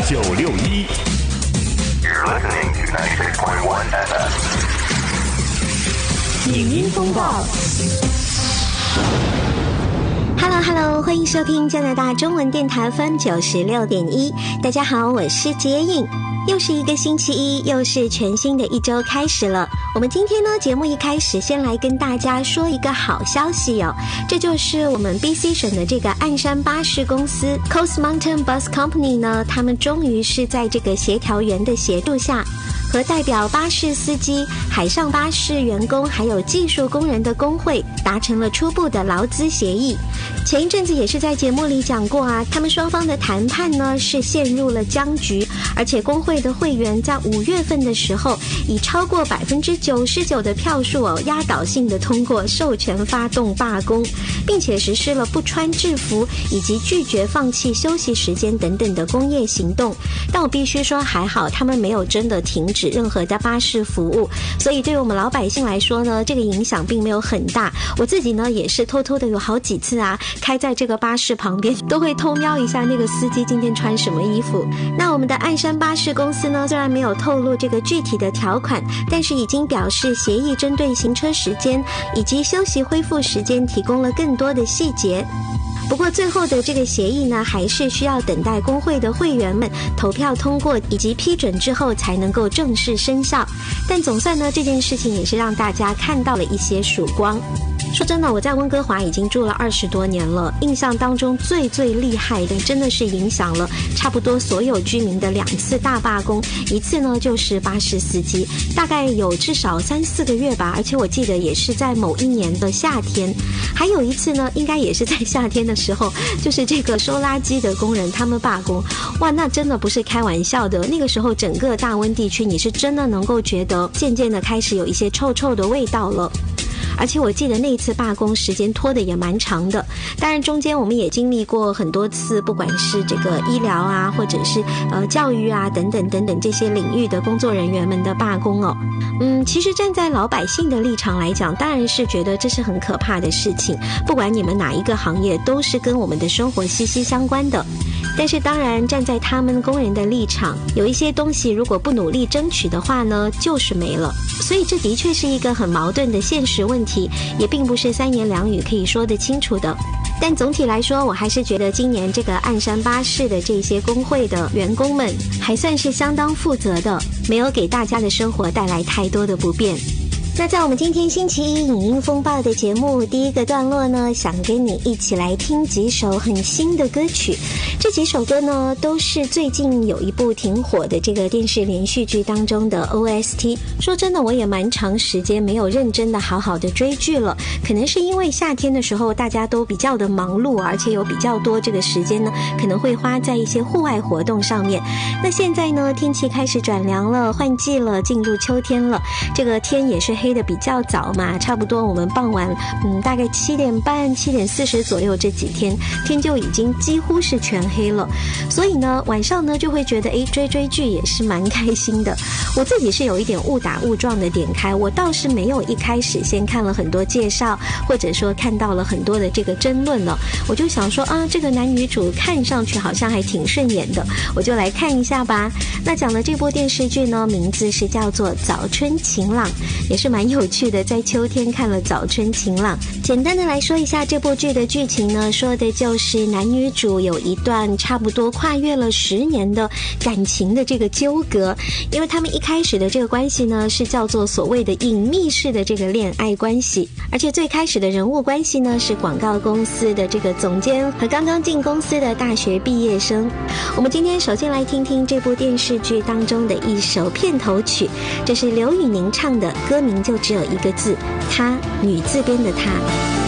961。 You're listening to 96.1 FM。 影音风暴。 Hello， 欢迎收听加拿大中文电台 FM 96.1。大家好，我是杰颖。又是一个星期一，又是全新的一周开始了。我们今天呢，节目一开始先来跟大家说一个好消息哦，这就是我们 BC 省的这个岸山巴士公司 Coast Mountain Bus Company 呢，他们终于是在这个协调员的协助下，和代表巴士司机、海上巴士员工还有技术工人的工会达成了初步的劳资协议。前一阵子也是在节目里讲过啊，他们双方的谈判呢是陷入了僵局，而且工会的会员在5月份的时候以超过99%的票数压倒性的通过授权发动罢工，并且实施了不穿制服以及拒绝放弃休息时间等等的工业行动。但我必须说还好，他们没有真的停止任何的巴士服务，所以对于我们老百姓来说呢，这个影响并没有很大。我自己呢也是偷偷的有好几次啊，开在这个巴士旁边都会偷瞄一下那个司机今天穿什么衣服。那我们的岸山巴士公司呢，虽然没有透露这个具体的条款，但是已经表示协议针对行车时间以及休息恢复时间提供了更多的细节。不过最后的这个协议呢，还是需要等待工会的会员们投票通过以及批准之后才能够正式生效。但总算呢，这件事情也是让大家看到了一些曙光。说真的，我在温哥华已经住了20多年了，印象当中最厉害的真的是影响了差不多所有居民的2次大罢工，一次呢就是巴士司机，大概有至少3-4个月吧，而且我记得也是在某一年的夏天。还有一次呢，应该也是在夏天的时候，就是这个收垃圾的工人他们罢工。哇，那真的不是开玩笑的，那个时候整个大温地区你是真的能够觉得渐渐的开始有一些臭臭的味道了。而且我记得那一次罢工时间拖得也蛮长的，当然中间我们也经历过很多次，不管是这个医疗啊，或者是教育啊等等这些领域的工作人员们的罢工哦。其实站在老百姓的立场来讲，当然是觉得这是很可怕的事情，不管你们哪一个行业都是跟我们的生活息息相关的。但是当然站在他们工人的立场，有一些东西如果不努力争取的话呢，就是没了。所以这的确是一个很矛盾的现实问题，也并不是3言2语可以说得清楚的。但总体来说，我还是觉得今年这个岸山巴士的这些工会的员工们还算是相当负责的，没有给大家的生活带来太多的不便。那在我们今天星期一影音风暴的节目第一个段落呢，想跟你一起来听几首很新的歌曲。这几首歌呢，都是最近有一部挺火的这个电视连续剧当中的 OST。说真的，我也蛮长时间没有认真的好好的追剧了，可能是因为夏天的时候大家都比较的忙碌，而且有比较多这个时间呢，可能会花在一些户外活动上面。那现在呢，天气开始转凉了，换季了，进入秋天了，这个天也是黑的比较早嘛，差不多我们傍晚大概7点半、7点40左右，这几天天就已经几乎是全黑了。所以呢，晚上呢就会觉得追剧也是蛮开心的。我自己是有一点误打误撞的点开，我倒是没有一开始先看了很多介绍，或者说看到了很多的这个争论了，我就想说啊，这个男女主看上去好像还挺顺眼的，我就来看一下吧。那讲的这部电视剧呢，名字是叫做《早春晴朗》，也是蛮有趣的，在秋天看了《早春晴朗》。简单的来说一下这部剧的剧情呢，说的就是男女主有一段差不多跨越了10年的感情的这个纠葛，因为他们一开始的这个关系呢，是叫做所谓的隐秘式的这个恋爱关系，而且最开始的人物关系呢，是广告公司的这个总监和刚刚进公司的大学毕业生。我们今天首先来听听这部电视剧当中的一首片头曲，这是刘宇宁唱的，歌名就只有一个字，她，女字边的她。